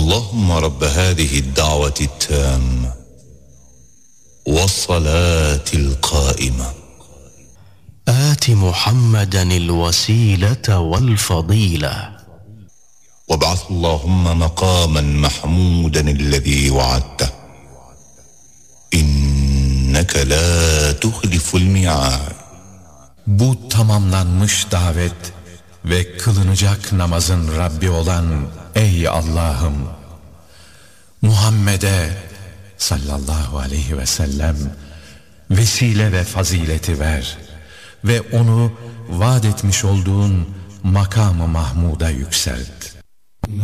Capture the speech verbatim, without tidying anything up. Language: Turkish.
اللهم رب هذه الدعوة التامة والصلاة القائمة آت محمدا الوسيلة والفضيلة وابعث اللهم مقاما محمودا الذي وعدته إنك لا تخلف الميعاد. Bu tamamlanmış davet ve kılınacak namazın Rabbi olan ey Allah'ım, Muhammed'e sallallahu aleyhi ve sellem vesile ve fazileti ver ve onu vaat etmiş olduğun makam-ı Mahmud'a yüksel.